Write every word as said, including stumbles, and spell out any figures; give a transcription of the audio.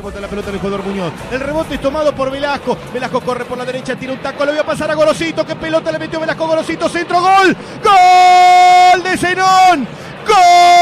rebota la pelota del jugador Muñoz. El rebote es tomado por Velasco. Velasco corre por la derecha, tira un taco, le voy a pasar a Gorosito. ¿Qué pelota le metió Velasco? Gorosito, centro, gol. ¡Gol de Zenón! ¡Gol!